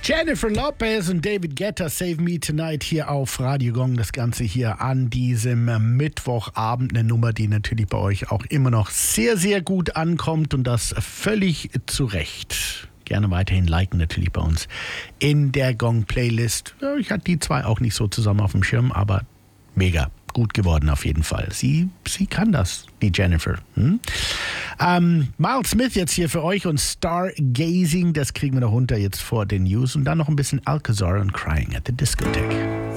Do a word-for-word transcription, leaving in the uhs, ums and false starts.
Jennifer Lopez und David Guetta, Save Me Tonight hier auf Radio Gong. Das Ganze hier an diesem Mittwochabend. Eine Nummer, die natürlich bei euch auch immer noch sehr, sehr gut ankommt und das völlig zu Recht. Gerne weiterhin liken natürlich bei uns in der Gong-Playlist. Ich hatte die zwei auch nicht so zusammen auf dem Schirm, aber mega gut geworden auf jeden Fall. Sie, sie kann das, die Jennifer. Hm? Ähm, Miles Smith jetzt hier für euch und Stargazing, das kriegen wir noch runter jetzt vor den News und dann noch ein bisschen Alcazar und Crying at the Discotheque.